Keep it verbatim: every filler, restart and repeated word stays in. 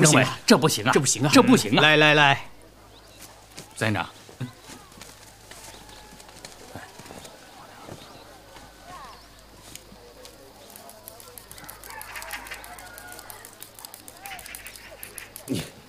不行啊，这不行啊， 这不行啊， 这不行啊！ 来来来， 站长。 你